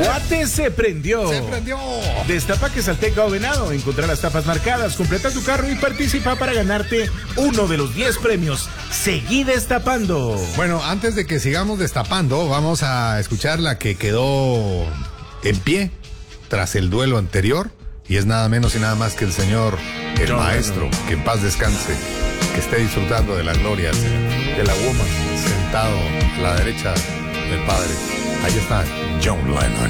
Guate se prendió. Se prendió. Destapa Quesalteca o Venado. Encontrá las tapas marcadas, completa tu carro y participa para ganarte uno de los 10 premios. Seguí destapando. Bueno, antes de que sigamos destapando, vamos a escuchar la que quedó en pie tras el duelo anterior. Y es nada menos y nada más que el señor, el maestro, que en paz descanse, que esté disfrutando de las glorias de la woman, sentado a la derecha del padre. Ahí está John Lennon.